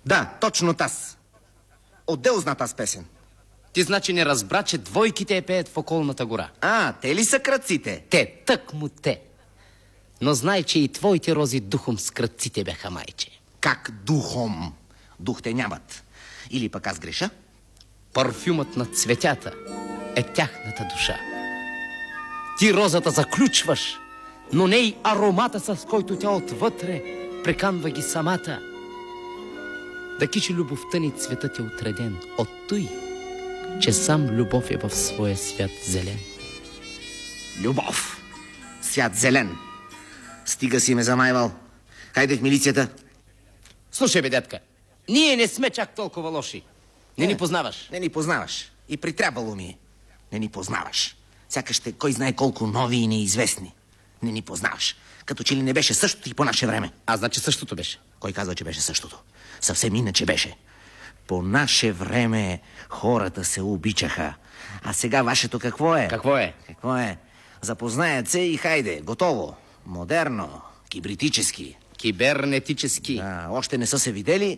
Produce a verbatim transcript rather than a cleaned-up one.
Да, точно таз. Отдел зна таз песен. Ти значи не разбра, че двойките я пеят в околната гора. А, те ли са крадците? Те, тъкмо те. Но знай, че и твоите рози духом с крадците бяха, майче. Как духом? Дух те нямат. Или пък аз греша? Парфюмът на цветята е тяхната душа. Ти розата заключваш, но не и аромата, с който тя отвътре преканва ги самата. Даки, че любовта ни цветът е отреден от той, че сам любов е в своя свят зелен. Любов. Свят зелен. Стига си ме замайвал. Хайде в милицията. Слушай, бе, детка, ние не сме чак толкова лоши. Не, не ни познаваш. Не ни познаваш. И притрябало ми е. Не ни познаваш. Сякаш те кой знае колко нови и неизвестни. Не ни познаваш. Като че ли не беше същото и по наше време. А значи същото беше. Кой казва, че беше същото? Съвсем иначе беше. По наше време хората се обичаха. А сега вашето какво е? Какво е? Какво е? Запознаят се и хайде, готово. Модерно, кибритически. Кибернетически. Да, още не са се видели,